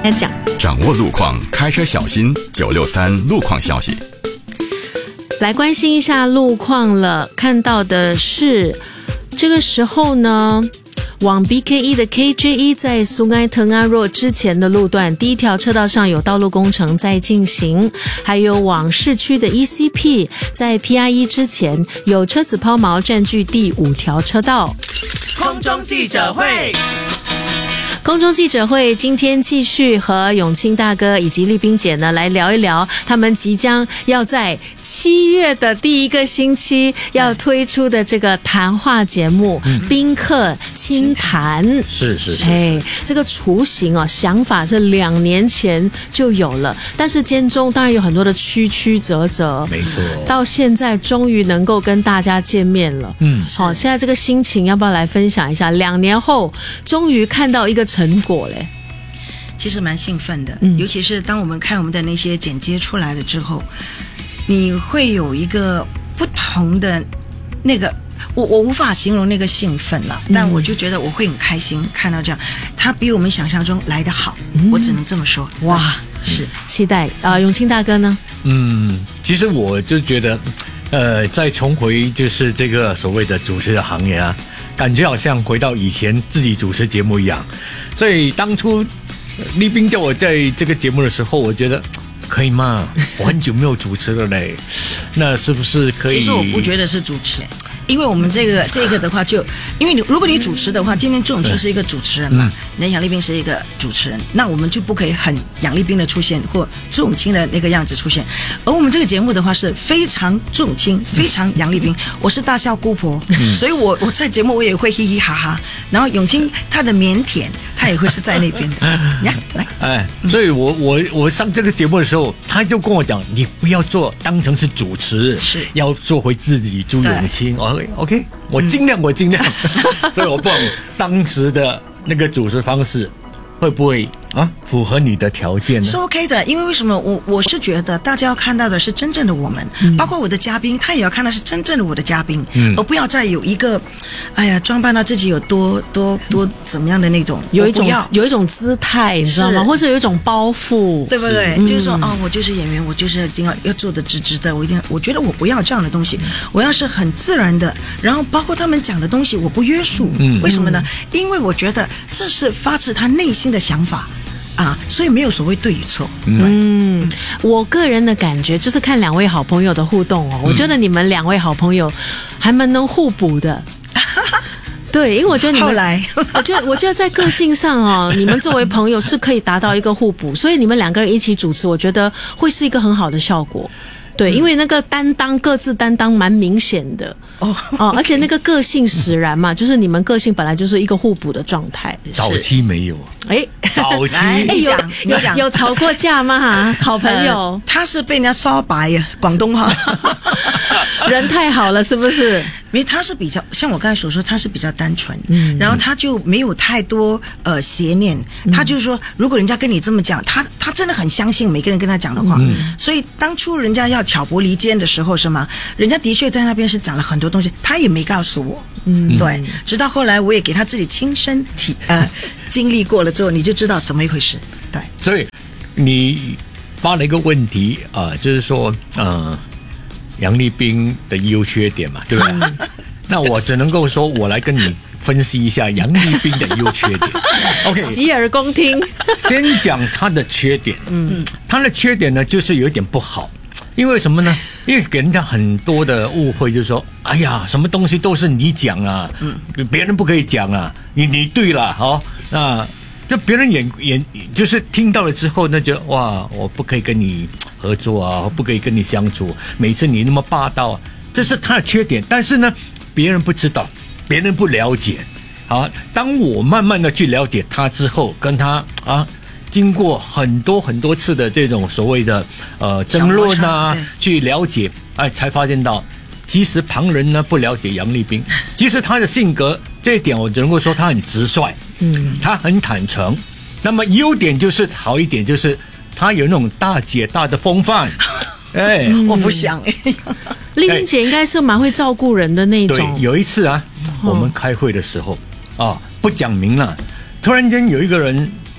掌握路况，开车小心。963路况消息， 来关心一下路况了。看到的是，这个时候呢，往 BK1 的 KJ1 在苏埃腾阿若之前的路段，第一条车道上有道路工程在进行，还有往市区的 ECP 在 PR1 之前有车子抛锚占据第5条车道。 空中记者会。 空中记者会今天继续和永清大哥以及丽冰姐呢来聊一聊他们即将要在7月的第一个星期要推出的这个谈话节目宾客清谈。 是这个雏形哦，想法是2年前就有了，但是间中当然有很多的曲曲折折， 没错， 到现在终于能够跟大家见面了。好，现在这个心情要不要来分享一下？2年后终于看到一个成果嘞。 其实蛮兴奋的，尤其是当我们看我们的那些剪接出来了之后，你会有一个不同的那个，我无法形容那个兴奋了，但我就觉得我会很开心看到这样，它比我们想象中来得好，我只能这么说。 哇，是期待啊！永清大哥呢？ 其实我就觉得，再重回就是这个所谓的主持的行业啊，感觉好像回到以前自己主持节目一样。所以当初立斌叫我在这个节目的时候，我觉得可以吗？我很久没有主持了嘞，那是不是可以？ 其实我不觉得是主持，因为我们这个的话就，因为如果你主持的话，今天仲卿是一个主持人嘛，那杨丽斌是一个主持人，那我们就不可以很杨丽斌的出现或仲卿的那个样子出现。而我们这个节目的话是非常仲卿，非常杨丽斌，我是大笑姑婆，所以我在节目我也会嘻嘻哈哈，然后永清他的腼腆，他也会是在那边的呀，来， 所以我上这个节目的时候，他就跟我讲，你不要当成是主持， 是要做回自己，朱永清。OK， 我尽量，所以我不懂当时的那个主持方式会不会符合你的条件呢？ 是 OK 的，因为为什么我是觉得大家要看到的是真正的我们，包括我的嘉宾，他也要看到是真正的我的嘉宾，而不要再有一个，装扮到自己有多怎么样的那种， 有一种姿态，你知道吗？或是有一种包袱， 对不对？就是说我就是演员，我就是一定要做的直的，我觉得我不要这样的东西，我要是很自然的，然后包括他们讲的东西，我不约束，为什么呢？因为我觉得这是发自他内心的想法。所以没有所谓对与错。 我个人的感觉就是看2位好朋友的互动我觉得你们2位好朋友还蛮能互补的。对，因为我觉得你们后来我觉得在个性上你们作为朋友是可以达到一个互补，所以你们2个人一起主持，我觉得会是一个很好的效果。对，因为那个各自担当蛮明显的而且那个个性使然嘛，就是你们个性本来就是一个互补的状态。 早期没有早期有吵过架吗？好朋友， 他是被人家烧白呀，广东话人太好了是不是？ 因为他是比较像我刚才所说，他是比较单纯，然后他就没有太多邪念，他就是说，如果人家跟你这么讲，他真的很相信每个人跟他讲的话，所以当初人家要挑拨离间的时候，是吗？人家的确在那边是讲了很多东西，他也没告诉我，对，直到后来我也给他自己亲身经历过了之后，你就知道怎么一回事，对。 所以你发了一个问题就是说杨丽斌的优缺点嘛，对不对？那我只能够说，我来跟你分析一下杨丽斌的优缺点。OK， 洗耳恭听。 先讲他的缺点。他的缺点呢，就是有一点不好，因为什么呢？因为给人家很多的误会，就是说，哎呀，什么东西都是你讲啊，别人不可以讲啊，你对了，那就别人眼就是听到了之后，那就哇，我不可以跟你合作啊，不可以跟你相处，每次你那么霸道，这是他的缺点。但是呢，别人不知道，别人不了解。当我慢慢的去了解他之后，跟他经过很多次的这种所谓的争论去了解，才发现到，其实旁人呢不了解杨丽斌，其实他的性格这一点，我只能够说他很直率，他很坦诚。那么优点就是好一点，就是他有那种大姐大的风范。 我不想。 丽萍姐应该是蛮会照顾人的那种。 对，有一次我们开会的时候不讲明了，突然间有一个人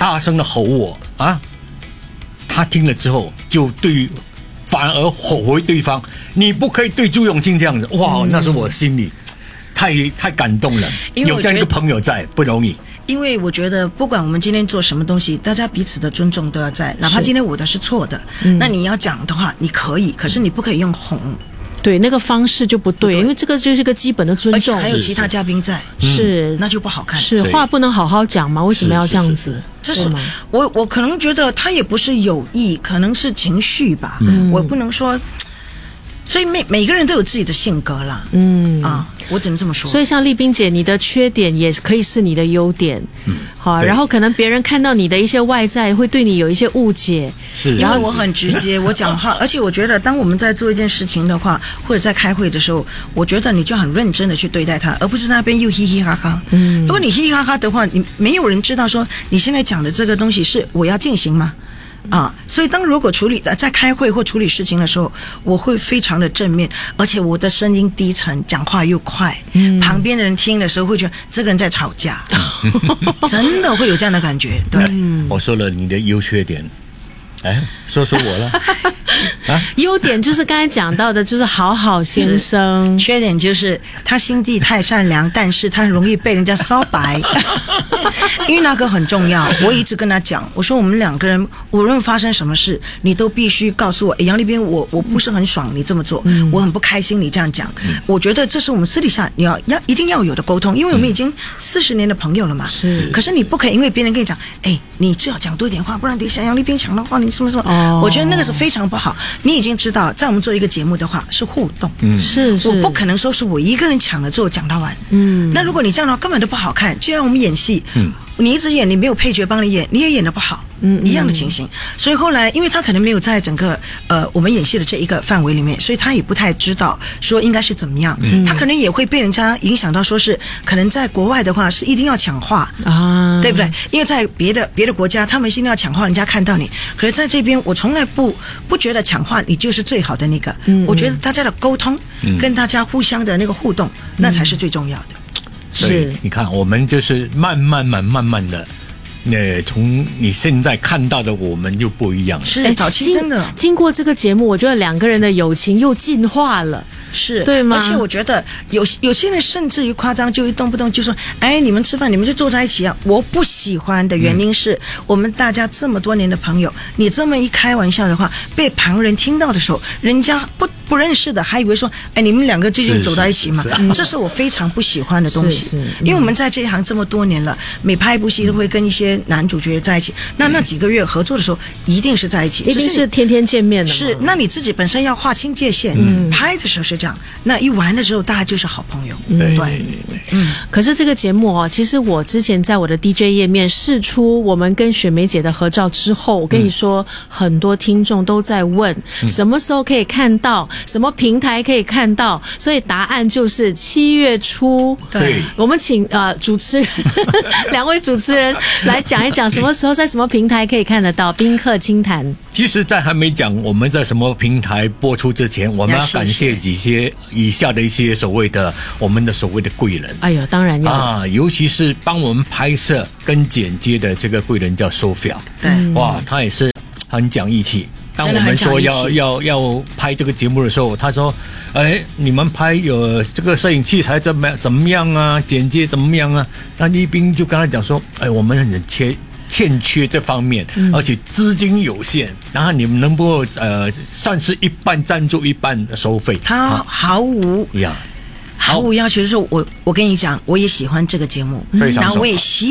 大声的吼我啊，他听了之后就反而吼回对方，你不可以对朱永庆这样子。哇，那时候我心里太感动了，有这样一个朋友在不容易。 因为我觉得，不管我们今天做什么东西，大家彼此的尊重都要在。哪怕今天我的是错的，那你要讲的话，你可以，可是你不可以用哄。 对，那个方式就不对，因为这个就是个基本的尊重。 而且还有其他嘉宾在， 是那就不好看。 是话不能好好讲吗？为什么要这样子？ 这是我可能觉得他也不是有意，可能是情绪吧。我不能说。所以每个人都有自己的性格啦，我只能这么说。 所以像丽冰姐，你的缺点也可以是你的优点，好，然后可能别人看到你的一些外在，会对你有一些误解， 是， 因为我很直接，我讲话，而且我觉得，当我们在做一件事情的话，或者在开会的时候，我觉得你就很认真的去对待它，而不是在那边又嘻嘻哈哈。如果你嘻嘻哈哈的话，你没有人知道说你现在讲的这个东西是我要进行吗？所以如果在开会或处理事情的时候，我会非常的正面，而且我的声音低沉，讲话又快，旁边的人听的时候会觉得这个人在吵架，真的会有这样的感觉。对， 我说了你的优缺点，说我了。 优点就是刚才讲到的，就是好好先生。 缺点就是他心地太善良，但是他容易被人家烧白。因为那个很重要，我一直跟他讲，我说我们两个人无论发生什么事，你都必须告诉我，杨丽冰，我不是很爽你这么做，我很不开心你这样讲。我觉得这是我们私底下你一定要有的沟通，因为我们已经40年的朋友了嘛。 是。 可是你不可以因为别人跟你讲，你最好讲多一点话，不然等一下杨丽冰讲的话，你什么什么，我觉得那个是非常不好。你已经知道，在我们做一个节目的话是互动， 是， 我不可能说是我一个人抢了之后讲到完，那如果你这样的话根本都不好看，就像我们演戏，你一直演，你没有配角帮你演，你也演得不好，一样的情形。所以后来，因为他可能没有在整个我们演戏的这一个范围里面，所以他也不太知道说应该是怎么样，他可能也会被人家影响到，说是可能在国外的话是一定要抢话啊，对不对？因为在别的国家，他们一定要抢话，人家看到你。可是在这边，我从来不觉得抢话你就是最好的那个，我觉得大家的沟通跟大家互相的那个互动，那才是最重要的。 是， 你看，我们就是慢慢的，从你现在看到的我们就不一样了。 是，早期真的经过这个节目，我觉得两个人的友情又进化了。 是， 对吗？ 而且我觉得有些人甚至于夸张，就一动不动就说，你们吃饭你们就坐在一起啊。我不喜欢的原因是我们大家这么多年的朋友，你这么一开玩笑的话，被旁人听到的时候，人家不认识的还以为说，你们两个最近走到一起嘛，这是我非常不喜欢的东西。因为我们在这一行这么多年了，每拍一部戏都会跟一些男主角在一起，那几个月合作的时候一定是在一起， 一定是天天见面的。 是，那你自己本身要划清界限，拍的时候是这样，那一玩的时候大家就是好朋友。对。 可是这个节目其实我之前在我的 DJ 页面释出我们跟雪梅姐的合照之后，我跟你说，很多听众都在问什么时候可以看到，什么平台可以看到，所以答案就是7月初。 对， 我们请主持人2位主持人来讲一讲什么时候在什么平台可以看得到宾客清谈。 其实在还没讲我们在什么平台播出之前，我们要感谢几些以下的一些我们的所谓的贵人。 哎呦，当然要尤其是帮我们拍摄跟剪接的这个贵人叫 Sophia。 对， 哇，他也是很讲义气。当我们说要拍这个节目的时候，他说：“你们拍有这个摄影器材怎么样啊？剪接怎么样啊？”那丽冰就跟他讲说：“我们很欠缺这方面，而且资金有限，然后你们能不能算是一半赞助一半的收费？” 他毫无要求的时候，我跟你讲，我也喜欢这个节目，然后我也希